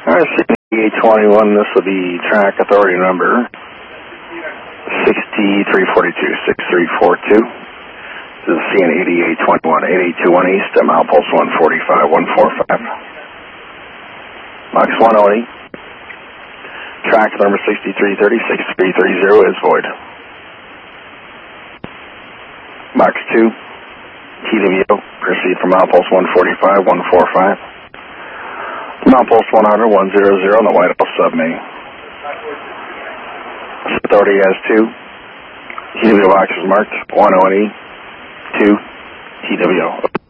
RC-821, this will be track authority number 6342, 6342. This is CN 8821, 8821 East, Pulse 145, 145. Box 108. Track number 6330, 6330 is void. Box 2. TWO, proceed from Pulse 145, 145. Pulse 100, 100 on the White House submain. Authority has 2. TWO boxes marked 108, 2 TWO.